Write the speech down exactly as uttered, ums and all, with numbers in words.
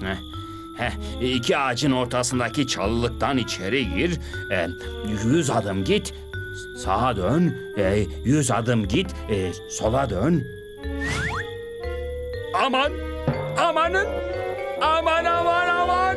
Heh, heh, iki ağacın ortasındaki çalılıktan içeri gir. E, yüz adım git. Sağa dön. E, yüz adım git. E, sola dön. Aman! Amanın! Aman aman aman!